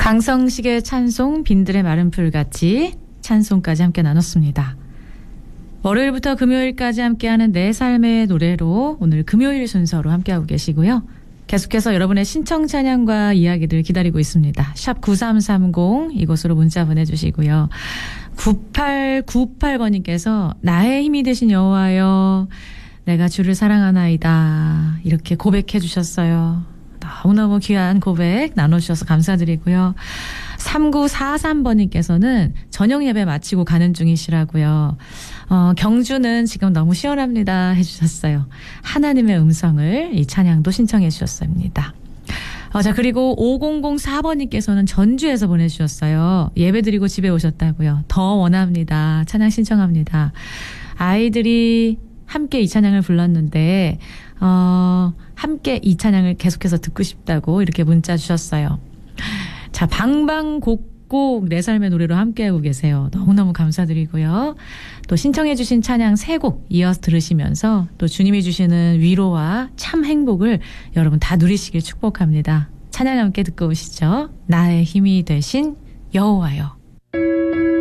강성식의 찬송, 빈들의 마른 풀같이 찬송까지 함께 나눴습니다. 월요일부터 금요일까지 함께하는 내 삶의 노래로 오늘 금요일 순서로 함께하고 계시고요. 계속해서 여러분의 신청 찬양과 이야기들 기다리고 있습니다. 샵 9330 이곳으로 문자 보내주시고요. 9898번님께서 나의 힘이 되신 여호와여 내가 주를 사랑하나이다 이렇게 고백해 주셨어요. 너무너무 귀한 고백 나눠주셔서 감사드리고요. 3943번님께서는 저녁 예배 마치고 가는 중이시라고요. 경주는 지금 너무 시원합니다 해주셨어요. 하나님의 음성을 이 찬양도 신청해 주셨습니다. 자, 그리고 5004번님께서는 전주에서 보내주셨어요. 예배 드리고 집에 오셨다고요. 더 원합니다. 찬양 신청합니다. 아이들이 함께 이 찬양을 불렀는데 함께 이 찬양을 계속해서 듣고 싶다고 이렇게 문자 주셨어요. 자, 방방곡곡 내 삶의 노래로 함께하고 계세요. 너무너무 감사드리고요. 또 신청해 주신 찬양 3곡 이어서 들으시면서 또 주님이 주시는 위로와 참 행복을 여러분 다 누리시길 축복합니다. 찬양 함께 듣고 오시죠. 나의 힘이 되신 여호와여.